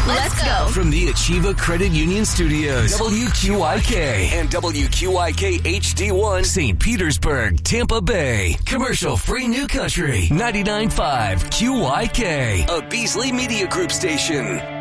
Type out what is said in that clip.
Let's go. From the Achieva Credit Union Studios, WQIK and WQIK HD1, St. Petersburg, Tampa Bay. Commercial-free New Country, 99.5 QYK, a Beasley Media Group station.